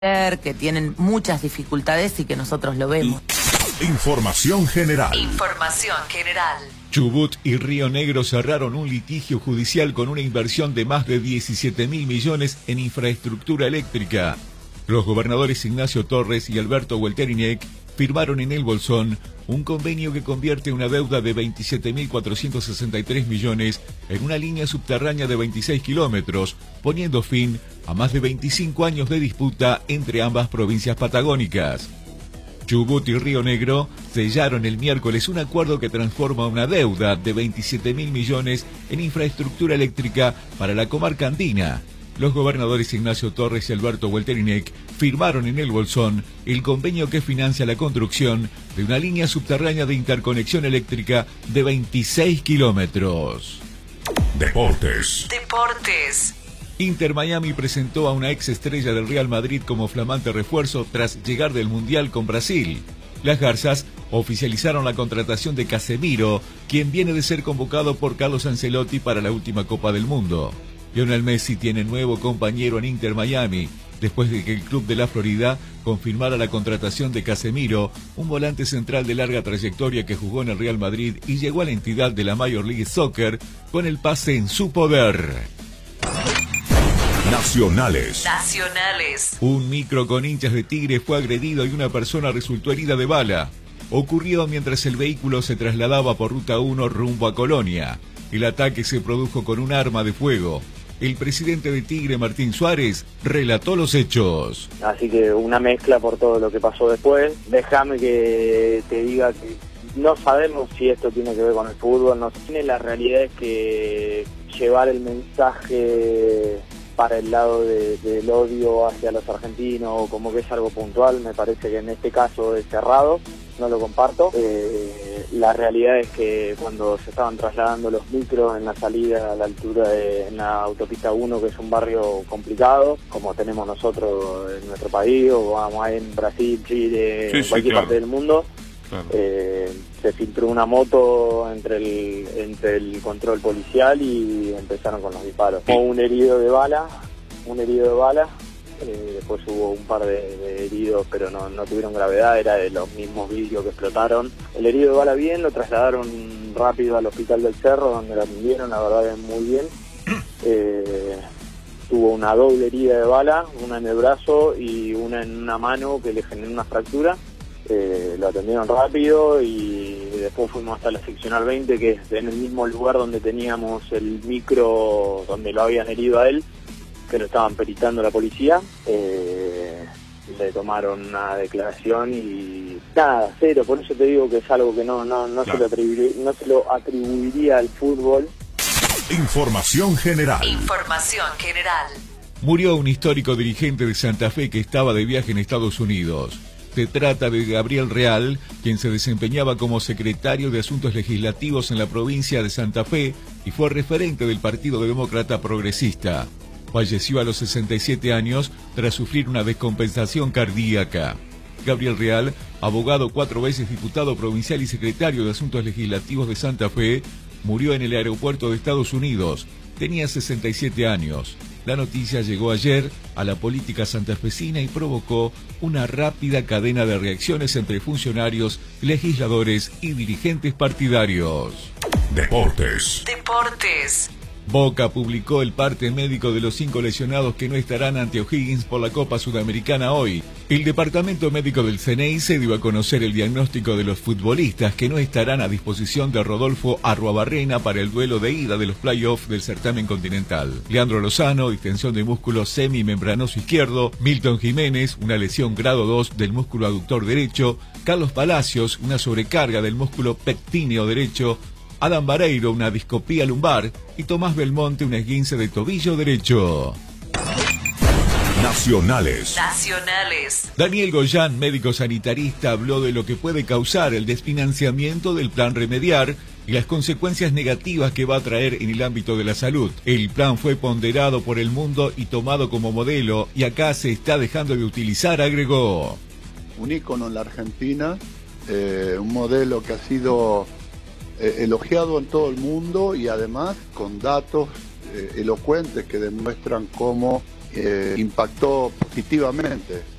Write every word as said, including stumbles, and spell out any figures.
que tienen muchas dificultades y que nosotros lo vemos. Información general. Información general. Chubut y Río Negro cerraron un litigio judicial con una inversión de más de diecisiete mil millones en infraestructura eléctrica. Los gobernadores Ignacio Torres y Alberto Welteriniec firmaron en el Bolsón un convenio que convierte una deuda de veintisiete mil cuatrocientos sesenta y tres millones en una línea subterránea de veintiséis kilómetros, poniendo fin a más de veinticinco años de disputa entre ambas provincias patagónicas. Chubut y Río Negro sellaron el miércoles un acuerdo que transforma una deuda de veintisiete mil millones en infraestructura eléctrica para la comarca andina. Los gobernadores Ignacio Torres y Alberto Welteriniec firmaron en el Bolsón el convenio que financia la construcción de una línea subterránea de interconexión eléctrica de veintiséis kilómetros. Deportes. Deportes. Inter Miami presentó a una ex estrella del Real Madrid como flamante refuerzo tras llegar del Mundial con Brasil. Las Garzas oficializaron la contratación de Casemiro, quien viene de ser convocado por Carlos Ancelotti para la última Copa del Mundo. Lionel Messi tiene nuevo compañero en Inter Miami, después de que el club de la Florida confirmara la contratación de Casemiro, un volante central de larga trayectoria que jugó en el Real Madrid y llegó a la entidad de la Major League Soccer con el pase en su poder. Nacionales. Nacionales. Un micro con hinchas de Tigre fue agredido y una persona resultó herida de bala. Ocurrió mientras el vehículo se trasladaba por Ruta uno rumbo a Colonia. El ataque se produjo con un arma de fuego. El presidente de Tigre, Martín Suárez, relató los hechos. Así que una mezcla por todo lo que pasó después. Déjame que te diga que no sabemos si esto tiene que ver con el fútbol. No tiene. La realidad es que llevar el mensaje para el lado de, del odio hacia los argentinos, como que es algo puntual, me parece que en este caso es cerrado, no lo comparto. Eh, la realidad es que cuando se estaban trasladando los micros en la salida a la altura de en la autopista uno, que es un barrio complicado, como tenemos nosotros en nuestro país, o vamos a en Brasil, Chile, sí, en sí, cualquier claro. parte del mundo, Claro. eh, se filtró una moto entre el, entre el control policial y empezaron con los disparos. Hubo un herido de bala, un herido de bala, eh, después hubo un par de, de heridos, pero no, no tuvieron gravedad, era de los mismos vidrios que explotaron. El herido de bala bien, lo trasladaron rápido al hospital del Cerro, donde lo atendieron, la verdad es muy bien. Eh, tuvo una doble herida de bala, una en el brazo y una en una mano que le generó una fractura. Eh, lo atendieron rápido y después fuimos hasta la seccional veinte, que es en el mismo lugar donde teníamos el micro donde lo habían herido a él, que lo estaban peritando la policía. Eh, le tomaron una declaración y nada, cero. Por eso te digo que es algo que no, no, no, claro. se, lo atribuiría, no se lo atribuiría al fútbol. Información general. Información general. Murió un histórico dirigente de Santa Fe que estaba de viaje en Estados Unidos. Se trata de Gabriel Real, quien se desempeñaba como secretario de Asuntos Legislativos en la provincia de Santa Fe y fue referente del Partido Demócrata Progresista. Falleció a los sesenta y siete años tras sufrir una descompensación cardíaca. Gabriel Real, abogado, cuatro veces diputado provincial y secretario de Asuntos Legislativos de Santa Fe, murió en el aeropuerto de Estados Unidos. Tenía sesenta y siete años. La noticia llegó ayer a la política santafesina y provocó una rápida cadena de reacciones entre funcionarios, legisladores y dirigentes partidarios. Deportes. Deportes. Boca publicó el parte médico de los cinco lesionados que no estarán ante O'Higgins por la Copa Sudamericana hoy. El departamento médico del C N I se dio a conocer el diagnóstico de los futbolistas que no estarán a disposición de Rodolfo Arruabarrena para el duelo de ida de los playoffs del certamen continental. Leandro Lozano, distensión de músculo semimembranoso izquierdo. Milton Jiménez, una lesión grado dos del músculo aductor derecho. Carlos Palacios, una sobrecarga del músculo pectíneo derecho. Adam Vareiro, una discopía lumbar, y Tomás Belmonte, un esguince de tobillo derecho. Nacionales. Nacionales. Daniel Goyán, médico sanitarista, habló de lo que puede causar el desfinanciamiento del plan Remediar y las consecuencias negativas que va a traer en el ámbito de la salud. El plan fue ponderado por el mundo y tomado como modelo, y acá se está dejando de utilizar, agregó. Un ícono en la Argentina, eh, un modelo que ha sido Eh, elogiado en todo el mundo y además con datos eh, elocuentes que demuestran cómo eh, impactó positivamente